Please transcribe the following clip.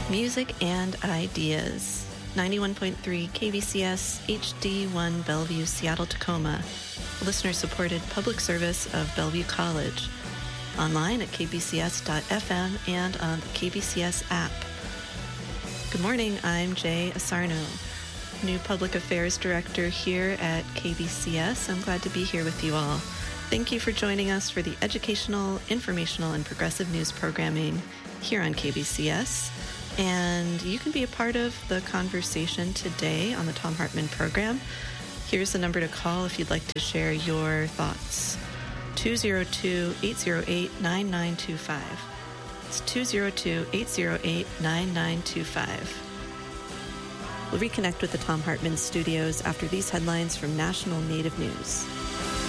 Music and ideas. 91.3 KBCS HD1 Bellevue, Seattle, Tacoma. Listener-supported public service of Bellevue College. Online at kbcs.fm and on the KBCS app. Good morning, I'm Jay Asarno, new Public Affairs Director here at KBCS. I'm glad to be here with you all. Thank you for joining us for the educational, informational, and progressive news programming here on KBCS. And you can be a part of the conversation today on the Thom Hartmann program. Here's the number to call if you'd like to share your thoughts. 202-808-9925. It's 202-808-9925. We'll reconnect with the Thom Hartmann studios after these headlines from National Native News.